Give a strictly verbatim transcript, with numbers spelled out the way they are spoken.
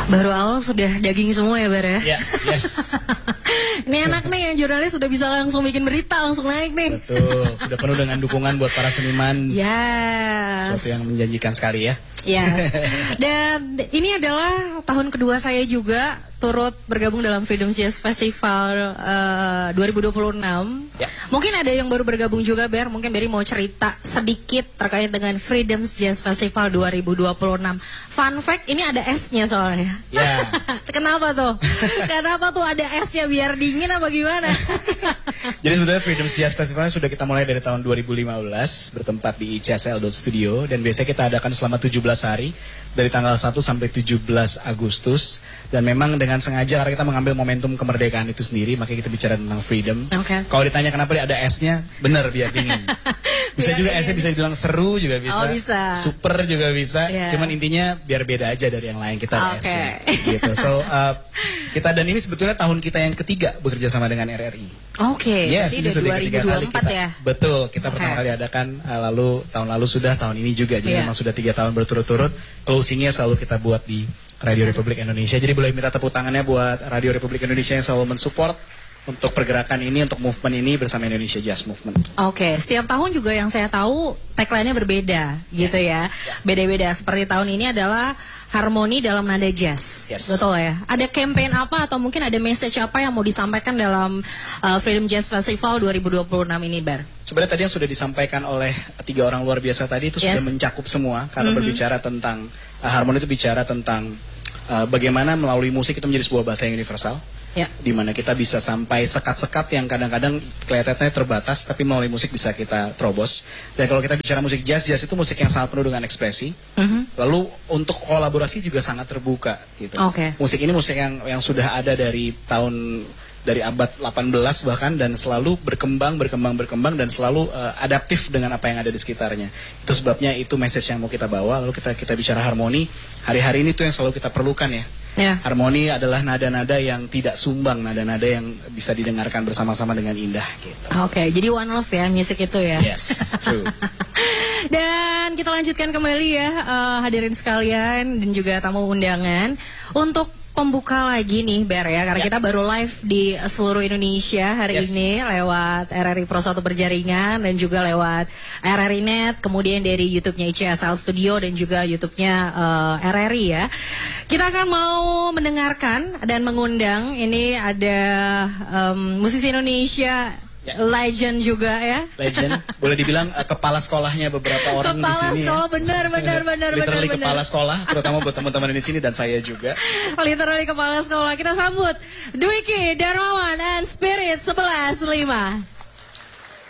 Baru awal sudah daging semua ya Bar ya? Ya, yes. Ini enak nih yang jurnalis sudah bisa langsung bikin berita, langsung naik nih. Betul, sudah penuh dengan dukungan buat para seniman. Yes. Sesuatu yang menjanjikan sekali ya. Yes. Dan ini adalah tahun kedua saya juga turut bergabung dalam Freedom Jazz Festival uh, dua ribu dua puluh enam. Ya. Mungkin ada yang baru bergabung juga, Ber. Mungkin Berry mau cerita sedikit terkait dengan Freedom Jazz Festival dua ribu dua puluh enam. Fun fact, ini ada esnya soalnya. Ya. Kenapa tuh? Kenapa tuh ada esnya, biar dingin apa gimana? Jadi sebetulnya Freedom Jazz Festival sudah kita mulai dari tahun dua ribu lima belas, bertempat di I C S L Studio, dan biasanya kita adakan selama tujuh belas hari dari tanggal satu sampai tujuh belas Agustus. Dan memang dengan sengaja karena kita mengambil momentum kemerdekaan itu sendiri, makanya kita bicara tentang freedom. Okay. Kalau ditanya kenapa dia ada esnya, benar biar dingin. Bisa biar juga dingin. Esnya bisa dibilang seru juga bisa, oh, bisa. super juga bisa. Yeah. Cuman intinya biar beda aja dari yang lain, kita ada okay. esnya. Gitu. So uh, kita dan ini sebetulnya tahun kita yang ketiga bekerja sama dengan R R I. Oke. Okay. Yes, ini sudah dua ribu dua puluh empat kita, ya. Betul, kita okay. pertama kali adakan uh, lalu tahun lalu sudah, tahun ini juga. Jadi yeah. memang sudah tiga tahun berturut-turut. Closingnya selalu kita buat di Radio Republik Indonesia. Jadi boleh minta tepuk tangannya buat Radio Republik Indonesia yang selalu mensupport untuk pergerakan ini, untuk movement ini bersama Indonesia Jazz Movement. Oke, okay. Setiap tahun juga yang saya tahu tagline-nya berbeda gitu ya. Beda-beda. Seperti tahun ini adalah harmoni dalam nada jazz. Yes. Betul ya. Ada campaign apa atau mungkin ada message apa yang mau disampaikan dalam uh, Freedom Jazz Festival dua ribu dua puluh enam ini, Bar? Sebenarnya tadi yang sudah disampaikan oleh tiga orang luar biasa tadi itu yes. sudah mencakup semua. Karena mm-hmm. berbicara tentang uh, harmoni itu bicara tentang uh, bagaimana melalui musik itu menjadi sebuah bahasa yang universal. Ya. Dimana kita bisa sampai sekat-sekat yang kadang-kadang kelihatannya terbatas, tapi melalui musik bisa kita terobos. Dan kalau kita bicara musik jazz, jazz itu musik yang sangat penuh dengan ekspresi. Mm-hmm. Lalu untuk kolaborasi juga sangat terbuka gitu. Okay. Musik ini musik yang yang sudah ada dari tahun dari abad delapan belas bahkan, dan selalu berkembang, berkembang, berkembang, dan selalu uh, adaptif dengan apa yang ada di sekitarnya. Itu sebabnya itu message yang mau kita bawa. Lalu kita kita bicara harmoni, hari-hari ini tuh yang selalu kita perlukan ya. Yeah. Harmoni adalah nada-nada yang tidak sumbang, nada-nada yang bisa didengarkan bersama-sama dengan indah gitu. Oke, okay, jadi one love ya musik itu ya. Yes, true. Dan kita lanjutkan kembali ya uh, hadirin sekalian dan juga tamu undangan untuk pembuka lagi nih Ber ya, karena ya. kita baru live di seluruh Indonesia hari yes. ini lewat R R I Pro satu Berjaringan dan juga lewat R R I Net, kemudian dari YouTube-nya I C S L Studio dan juga YouTube-nya uh, R R I ya. Kita akan mau mendengarkan dan mengundang, ini ada um, musisi Indonesia ya. Legend juga ya. Legend, boleh dibilang uh, kepala sekolahnya beberapa orang kepala di sini. Kepala sekolah, ya. benar, benar, benar, Literally benar. kepala sekolah, terutama buat teman-teman di sini dan saya juga. Literally kepala sekolah. Kita sambut Dwiki Darmawan and Spirit sebelas lima.